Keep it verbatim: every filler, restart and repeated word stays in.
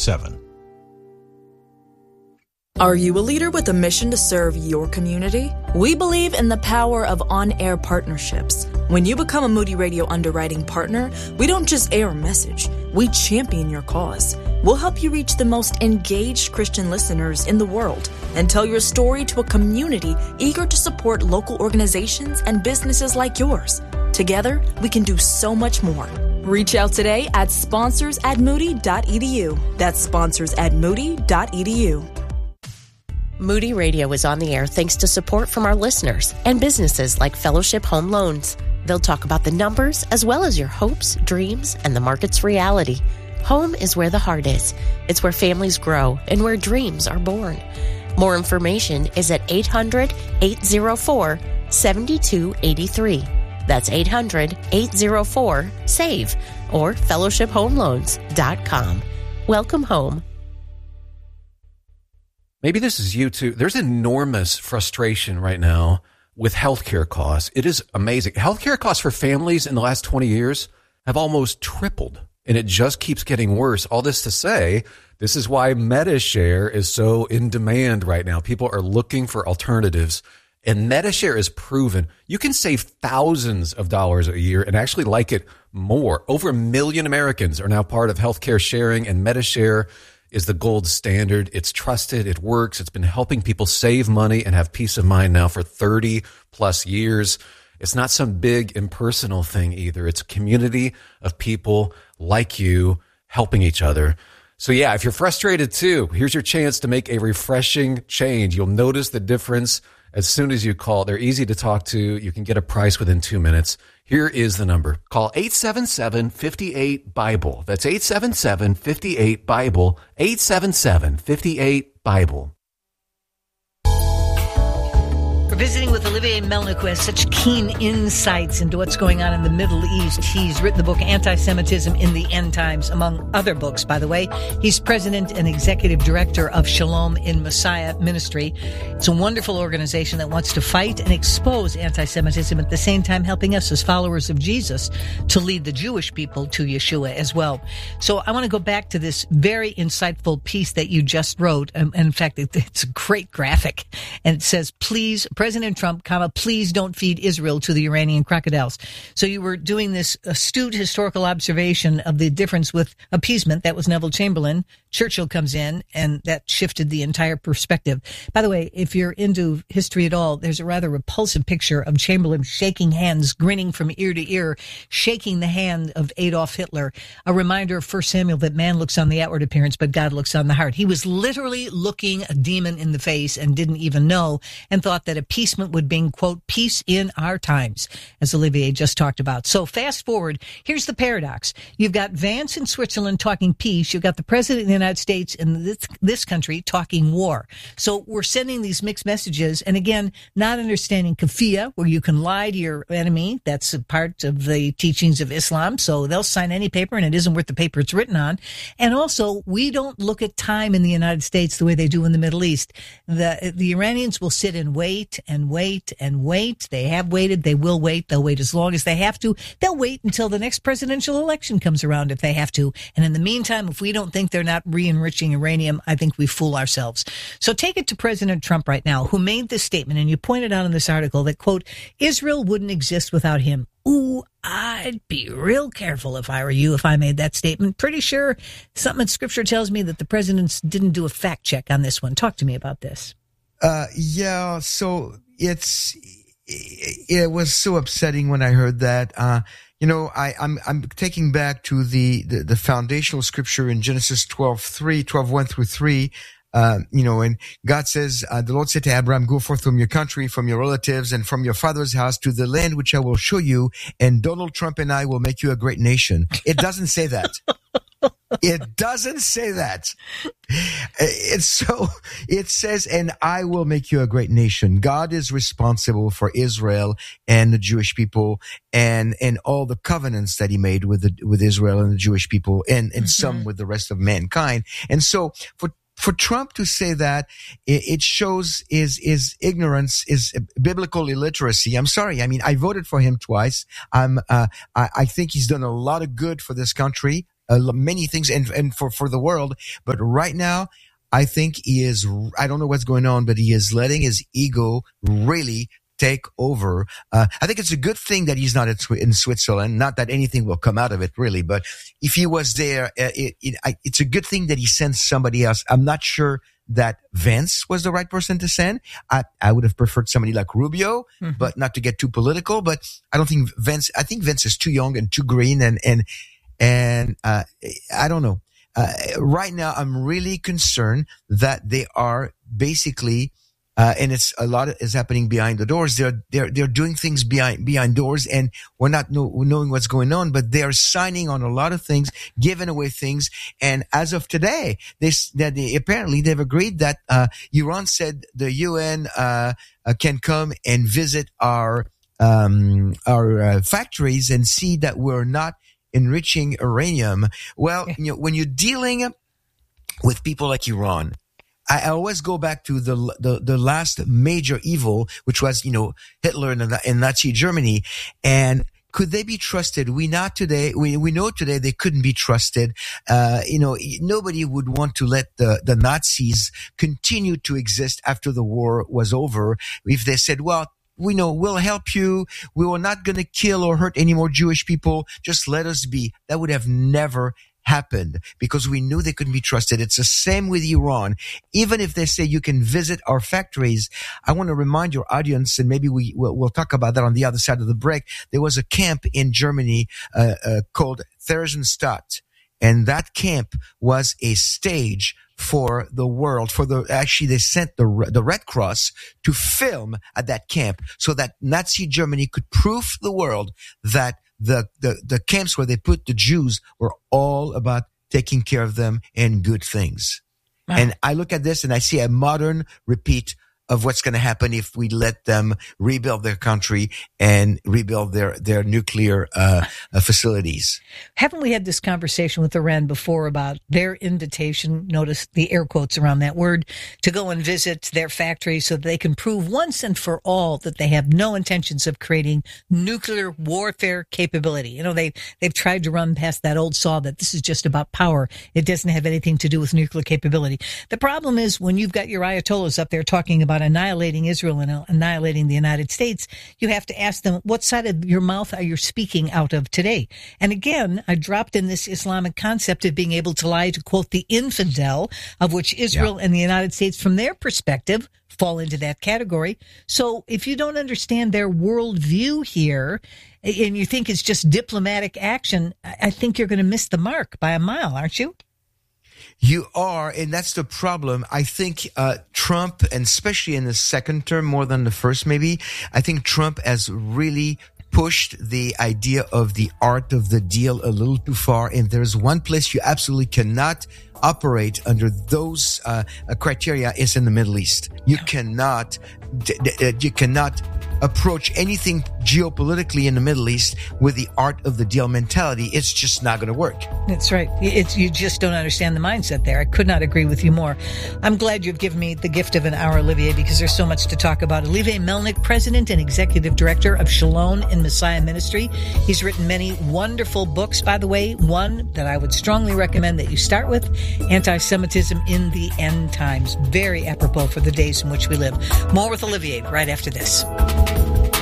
seven. Are you a leader with a mission to serve your community? We believe in the power of on-air partnerships. When you become a Moody Radio underwriting partner, we don't just air a message, we champion your cause. We'll help you reach the most engaged Christian listeners in the world and tell your story to a community eager to support local organizations and businesses like yours. Together, we can do so much more. Reach out today at sponsors at moody dot e d u. That's sponsors at moody dot e d u. Moody Radio is on the air thanks to support from our listeners and businesses like Fellowship Home Loans. They'll talk about the numbers as well as your hopes, dreams, and the market's reality. Home is where the heart is. It's where families grow and where dreams are born. More information is at eight hundred, eight oh four, seven two eight three. That's eight hundred, eight oh four, S A V E or fellowship home loans dot com. Welcome home. Maybe this is you too. There's enormous frustration right now with healthcare costs. It is amazing. Healthcare costs for families in the last twenty years have almost tripled, and it just keeps getting worse. All this to say, this is why MediShare is so in demand right now. People are looking for alternatives, and MediShare is proven. You can save thousands of dollars a year and actually like it more. Over a million Americans are now part of healthcare sharing, and MediShare is the gold standard. It's trusted. It works. It's been helping people save money and have peace of mind now for thirty plus years. It's not some big impersonal thing either. It's a community of people like you helping each other. So yeah, if you're frustrated too, here's your chance to make a refreshing change. You'll notice the difference as soon as you call. They're easy to talk to. You can get a price within two minutes. Here is the number. Call eight seven seven, five eight, BIBLE. That's eight seven seven, five eight, BIBLE. eight seven seven, five eight, BIBLE. We're visiting with Olivier Melnick, who has such keen insights into what's going on in the Middle East. He's written the book Anti-Semitism in the End Times, among other books, by the way. He's president and executive director of Shalom in Messiah Ministry. It's a wonderful organization that wants to fight and expose anti-Semitism, at the same time helping us as followers of Jesus to lead the Jewish people to Yeshua as well. So I want to go back to this very insightful piece that you just wrote. And in fact, it's a great graphic. And it says, please, President Trump, comma, please don't feed Israel to the Iranian crocodiles. So you were doing this astute historical observation of the difference with appeasement. That was Neville Chamberlain. Churchill comes in, and that shifted the entire perspective. By the way, if you're into history at all, there's a rather repulsive picture of Chamberlain shaking hands, grinning from ear to ear, shaking the hand of Adolf Hitler. A reminder of First Samuel that man looks on the outward appearance, but God looks on the heart. He was literally looking a demon in the face and didn't even know, and thought that appeasement would bring, quote, peace in our times, as Olivier just talked about. So fast forward, here's the paradox. You've got Vance in Switzerland talking peace. You've got the president of the United States in this, this country talking war. So we're sending these mixed messages. And again, not understanding kafiyah, where you can lie to your enemy. That's a part of the teachings of Islam. So they'll sign any paper, and it isn't worth the paper it's written on. And also, we don't look at time in the United States the way they do in the Middle East. The, the Iranians will sit and wait and wait and wait. They have waited. They will wait. They'll wait as long as they have to. They'll wait until the next presidential election comes around if they have to. And in the meantime, if we don't think they're not re-enriching uranium, I think we fool ourselves. So take it to President Trump right now, who made this statement, and you pointed out in this article that, quote, Israel wouldn't exist without him. Ooh, I'd be real careful if I were you if I made that statement. Pretty sure something in Scripture tells me that the presidents didn't do a fact check on this one. Talk to me about this. Uh, yeah, so it's, it was so upsetting when I heard that. Uh, you know, I, I'm, I'm taking back to the, the, the foundational scripture in Genesis twelve three, twelve one through three. Uh, you know, and God says, uh, the Lord said to Abraham, go forth from your country, from your relatives, and from your father's house to the land which I will show you, and Donald Trump and I will make you a great nation. It doesn't say that. It doesn't say that. It's so, it says, and I will make you a great nation. God is responsible for Israel and the Jewish people, and, and all the covenants that he made with the, with Israel and the Jewish people, and, and mm-hmm. some with the rest of mankind. And so for, For Trump to say that, it shows his, his ignorance, his biblical illiteracy. I'm sorry. I mean, I voted for him twice. I'm, uh, I, I think he's done a lot of good for this country. uh, many things and, and for, for the world. But right now, I think he is, I don't know what's going on, but he is letting his ego really take over. Uh, I think it's a good thing that he's not in, in Switzerland. Not that anything will come out of it, really, but if he was there, uh, it, it, I, it's a good thing that he sent somebody else. I'm not sure that Vance was the right person to send. I, I would have preferred somebody like Rubio, mm-hmm. but not to get too political, but I don't think Vance, I think Vance is too young and too green and, and, and, uh, I don't know. Uh, right now, I'm really concerned that they are basically, uh, and it's a lot of, is happening behind the doors. They're, they're, they're doing things behind, behind doors and we're not know, knowing what's going on, but they are signing on a lot of things, giving away things. And as of today, they, that they apparently they've agreed that, uh, Iran said the U N, uh, uh can come and visit our, um, our uh, factories and see that we're not enriching uranium. Well, you know, when you're dealing with people like Iran, I always go back to the, the, the last major evil, which was, you know, Hitler and, and Nazi Germany. And could they be trusted? We not today, we, we know today they couldn't be trusted. Uh, you know, nobody would want to let the, the Nazis continue to exist after the war was over. If they said, well, we know we'll help you. We were not going to kill or hurt any more Jewish people. Just let us be. That would have never happened because we knew they couldn't be trusted. It's the same with Iran. Even if they say you can visit our factories, I want to remind your audience, and maybe we we'll, we'll talk about that on the other side of the break. There was a camp in Germany uh, uh, called Theresienstadt, and that camp was a stage for the world, for the, actually they sent the, the Red Cross to film at that camp so that Nazi Germany could prove to the world that the, the, the camps where they put the Jews were all about taking care of them and good things. Wow. And I look at this and I see a modern repeat of what's going to happen if we let them rebuild their country and rebuild their, their nuclear uh, uh, facilities. Haven't we had this conversation with Iran before about their invitation, notice the air quotes around that word, to go and visit their factories so that they can prove once and for all that they have no intentions of creating nuclear warfare capability. You know, they, they've tried to run past that old saw that this is just about power. It doesn't have anything to do with nuclear capability. The problem is when you've got your Ayatollahs up there talking about annihilating Israel and annihilating the United States, you have to ask them, what side of your mouth are you speaking out of today? And again, I dropped in this Islamic concept of being able to lie to quote the infidel, of which Israel yeah. and the United States, from their perspective, fall into that category. So if you don't understand their worldview here, and you think it's just diplomatic action, I think you're going to miss the mark by a mile, aren't you? You are, and that's the problem. I think uh Trump, and especially in the second term more than the first maybe, I think Trump has really pushed the idea of the art of the deal a little too far. And there's one place you absolutely cannot operate under those uh criteria is in the Middle East. You cannot, you cannot approach anything geopolitically in the Middle East with the art of the deal mentality. It's just not going to work. That's right. It's, you just don't understand the mindset there. I could not agree with you more. I'm glad you've given me the gift of an hour, Olivier, because there's so much to talk about. Olivier Melnick, President and Executive Director of Shalom and Messiah Ministry. He's written many wonderful books, by the way. One that I would strongly recommend that you start with, Anti-Semitism in the End Times. Very apropos for the days in which we live. More with Olivier right after this.